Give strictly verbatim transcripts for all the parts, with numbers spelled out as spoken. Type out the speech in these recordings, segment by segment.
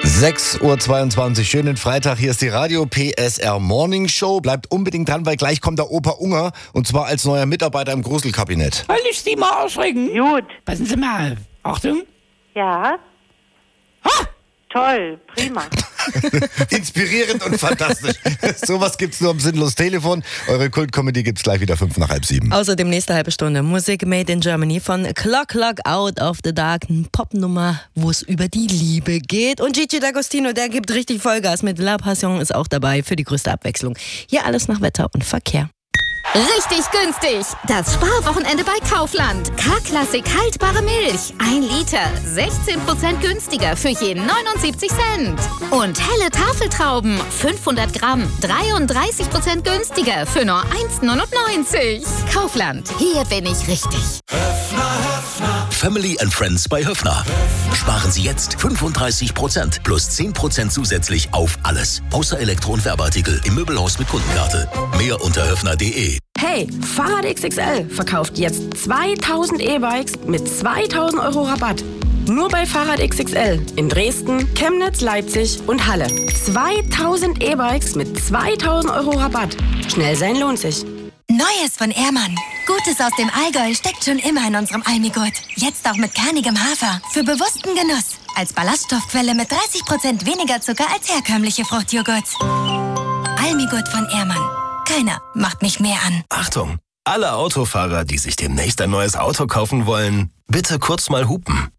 sechs Uhr zweiundzwanzig, schönen Freitag, hier ist die Radio P S R Morning Show. Bleibt unbedingt dran, weil gleich kommt der Opa Unger und zwar als neuer Mitarbeiter im Gruselkabinett. Soll ich Sie mal ausschrecken? Gut. Passen Sie mal. Achtung. Ja. Ha! Toll, prima. Inspirierend und fantastisch. Sowas gibt's nur am Sinnlos Telefon. Eure Kult-Comedy gibt's gleich wieder fünf nach halb sieben. Außerdem nächste halbe Stunde Musik Made in Germany von Clock Clock Out of the Dark. Eine Popnummer, wo es über die Liebe geht. Und Gigi D'Agostino, der gibt richtig Vollgas mit La Passion, ist auch dabei für die größte Abwechslung. Hier alles nach Wetter und Verkehr. Richtig günstig! Das Sparwochenende bei Kaufland. K-Klassik haltbare Milch. Ein Liter. sechzehn Prozent günstiger für jeden neunundsiebzig Cent. Und helle Tafeltrauben. fünfhundert Gramm. dreiunddreißig Prozent günstiger für nur eins neunundneunzig. Kaufland. Hier bin ich richtig. Family and Friends bei Höffner. Sparen Sie jetzt fünfunddreißig Prozent plus zehn Prozent zusätzlich auf alles. Außer Elektro- und Werbeartikel im Möbelhaus mit Kundenkarte. Mehr unter höffner punkt de. Hey, Fahrrad X X L verkauft jetzt zweitausend E-Bikes mit zweitausend Euro Rabatt. Nur bei Fahrrad X X L in Dresden, Chemnitz, Leipzig und Halle. zweitausend E-Bikes mit zweitausend Euro Rabatt. Schnell sein lohnt sich. Neues von Ehrmann. Gutes aus dem Allgäu steckt schon immer in unserem Almigurt. Jetzt auch mit kernigem Hafer. Für bewussten Genuss. Als Ballaststoffquelle mit dreißig Prozent weniger Zucker als herkömmliche Fruchtjoghurts. Almigurt von Ehrmann. Keiner macht mich mehr an. Achtung! Alle Autofahrer, die sich demnächst ein neues Auto kaufen wollen, bitte kurz mal hupen.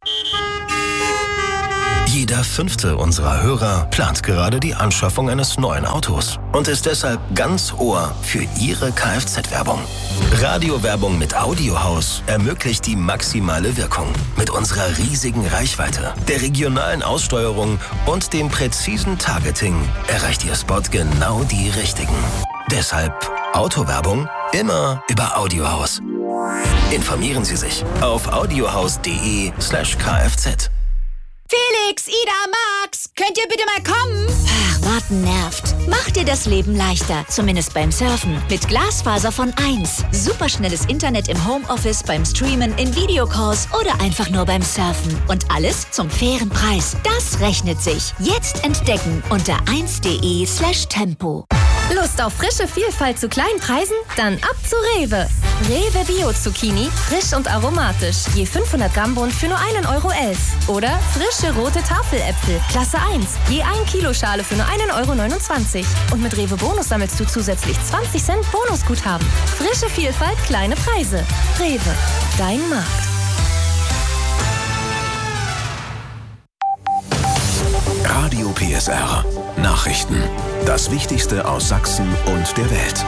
Jeder fünfte unserer Hörer plant gerade die Anschaffung eines neuen Autos und ist deshalb ganz Ohr für Ihre Kfz-Werbung. Radiowerbung mit Audiohaus ermöglicht die maximale Wirkung. Mit unserer riesigen Reichweite, der regionalen Aussteuerung und dem präzisen Targeting erreicht Ihr Spot genau die Richtigen. Deshalb Autowerbung immer über Audiohaus. Informieren Sie sich auf audiohaus.de slash kfz. Felix, Ida, Max, könnt ihr bitte mal kommen? Ach, warten nervt. Macht dir das Leben leichter, zumindest beim Surfen. Mit Glasfaser von eins. Superschnelles Internet im Homeoffice, beim Streamen, in Videocalls oder einfach nur beim Surfen. Und alles zum fairen Preis. Das rechnet sich. Jetzt entdecken unter eins.de slash tempo. Lust auf frische Vielfalt zu kleinen Preisen? Dann ab zu Rewe. Rewe Bio Zucchini, frisch und aromatisch. Je fünfhundert Gramm Bund für nur einen Euro elf. Oder frische rote Tafeläpfel, Klasse eins. Je ein Kilo Schale für nur einen Euro neunundzwanzig. Und mit Rewe Bonus sammelst du zusätzlich zwanzig Cent Bonusguthaben. Frische Vielfalt, kleine Preise. Rewe, dein Markt. Radio P S R. Nachrichten. Das Wichtigste aus Sachsen und der Welt.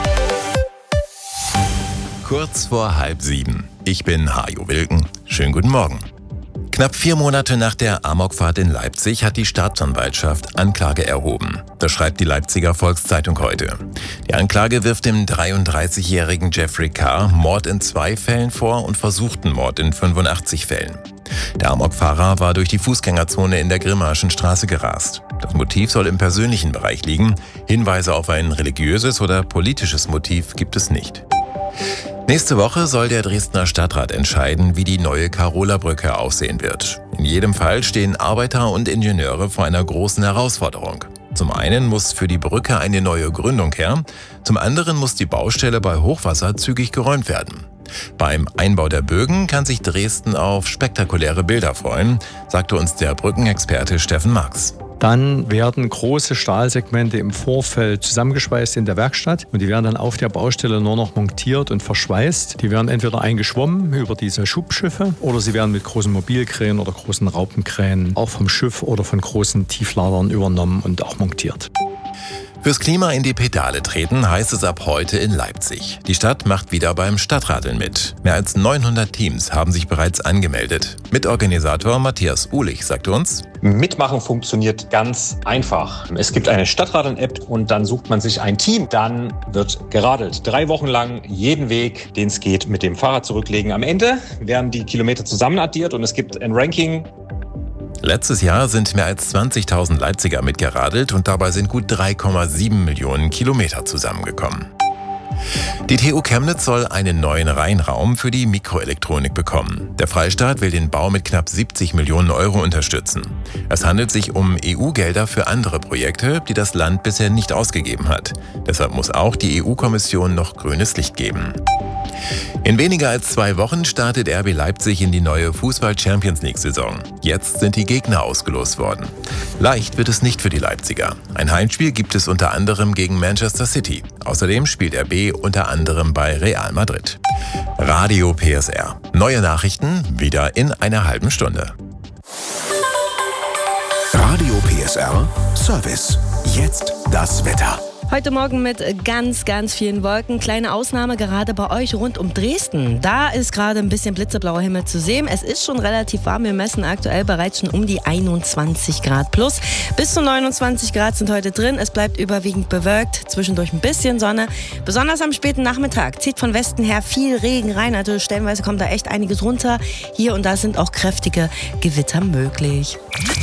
Kurz vor halb sieben. Ich bin Hajo Wilken. Schönen guten Morgen. Knapp vier Monate nach der Amokfahrt in Leipzig hat die Staatsanwaltschaft Anklage erhoben. Das schreibt die Leipziger Volkszeitung heute. Die Anklage wirft dem dreiunddreißigjährigen Jeffrey K. Mord in zwei Fällen vor und versuchten Mord in fünfundachtzig Fällen. Der Amokfahrer war durch die Fußgängerzone in der Grimmaschen Straße gerast. Das Motiv soll im persönlichen Bereich liegen. Hinweise auf ein religiöses oder politisches Motiv gibt es nicht. Nächste Woche soll der Dresdner Stadtrat entscheiden, wie die neue Karola-Brücke aussehen wird. In jedem Fall stehen Arbeiter und Ingenieure vor einer großen Herausforderung. Zum einen muss für die Brücke eine neue Gründung her, zum anderen muss die Baustelle bei Hochwasser zügig geräumt werden. Beim Einbau der Bögen kann sich Dresden auf spektakuläre Bilder freuen, sagte uns der Brückenexperte Steffen Marx. Dann werden große Stahlsegmente im Vorfeld zusammengeschweißt in der Werkstatt und die werden dann auf der Baustelle nur noch montiert und verschweißt. Die werden entweder eingeschwommen über diese Schubschiffe oder sie werden mit großen Mobilkränen oder großen Raupenkränen auch vom Schiff oder von großen Tiefladern übernommen und auch montiert. Fürs Klima in die Pedale treten heißt es ab heute in Leipzig. Die Stadt macht wieder beim Stadtradeln mit. Mehr als neunhundert Teams haben sich bereits angemeldet. Mitorganisator Matthias Uhlich sagte uns: Mitmachen funktioniert ganz einfach. Es gibt eine Stadtradeln-App und dann sucht man sich ein Team. Dann wird geradelt. Drei Wochen lang jeden Weg, den es geht, mit dem Fahrrad zurücklegen. Am Ende werden die Kilometer zusammen addiert und es gibt ein Ranking. Letztes Jahr sind mehr als zwanzigtausend Leipziger mitgeradelt und dabei sind gut drei Komma sieben Millionen Kilometer zusammengekommen. Die T U Chemnitz soll einen neuen Reinraum für die Mikroelektronik bekommen. Der Freistaat will den Bau mit knapp siebzig Millionen Euro unterstützen. Es handelt sich um E U-Gelder für andere Projekte, die das Land bisher nicht ausgegeben hat. Deshalb muss auch die E U-Kommission noch grünes Licht geben. In weniger als zwei Wochen startet R B Leipzig in die neue Fußball-Champions-League-Saison. Jetzt sind die Gegner ausgelost worden. Leicht wird es nicht für die Leipziger. Ein Heimspiel gibt es unter anderem gegen Manchester City. Außerdem spielt R B unter anderem bei Real Madrid. Radio P S R. Neue Nachrichten wieder in einer halben Stunde. Radio P S R Service. Jetzt das Wetter. Heute Morgen mit ganz, ganz vielen Wolken. Kleine Ausnahme gerade bei euch rund um Dresden. Da ist gerade ein bisschen blitzeblauer Himmel zu sehen. Es ist schon relativ warm. Wir messen aktuell bereits schon um die einundzwanzig Grad plus. Bis zu neunundzwanzig Grad sind heute drin. Es bleibt überwiegend bewölkt. Zwischendurch ein bisschen Sonne. Besonders am späten Nachmittag zieht von Westen her viel Regen rein. Also stellenweise kommt da echt einiges runter. Hier und da sind auch kräftige Gewitter möglich.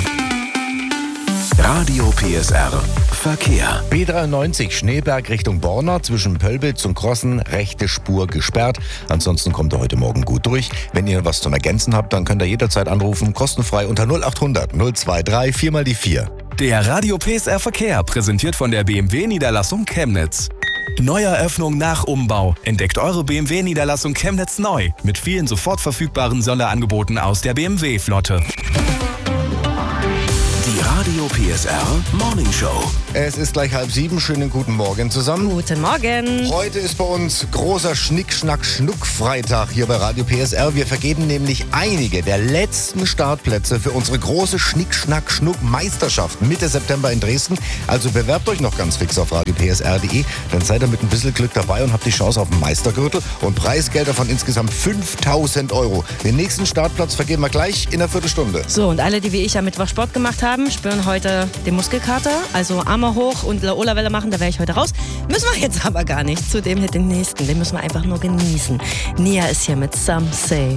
Radio P S R Verkehr. B dreiundneunzig Schneeberg Richtung Borna zwischen Pölbitz und Krossen, rechte Spur gesperrt. Ansonsten kommt ihr heute Morgen gut durch. Wenn ihr was zum Ergänzen habt, dann könnt ihr jederzeit anrufen, kostenfrei unter null acht hundert null zwei drei vier mal die vier. Der Radio P S R Verkehr präsentiert von der B M W-Niederlassung Chemnitz. Neueröffnung nach Umbau. Entdeckt eure B M W-Niederlassung Chemnitz neu mit vielen sofort verfügbaren Sonderangeboten aus der B M W-Flotte. Die Radio P S R Morning Show. Es ist gleich halb sieben. Schönen guten Morgen zusammen. Guten Morgen. Heute ist bei uns großer Schnick-Schnack-Schnuck-Freitag hier bei Radio P S R. Wir vergeben nämlich einige der letzten Startplätze für unsere große Schnick-Schnack-Schnuck-Meisterschaft Mitte September in Dresden. Also bewerbt euch noch ganz fix auf radio p s r punkt d e. Dann seid ihr mit ein bisschen Glück dabei und habt die Chance auf einen Meistergürtel und Preisgelder von insgesamt fünftausend Euro. Den nächsten Startplatz vergeben wir gleich in einer Viertelstunde. So, und alle, die wie ich am Mittwoch Sport gemacht haben, spüren heute den Muskelkater. Also Arme hoch und Laola-Welle machen, da wäre ich heute raus. Müssen wir jetzt aber gar nicht. Zudem den nächsten, den müssen wir einfach nur genießen. Nia ist hier mit Some Say.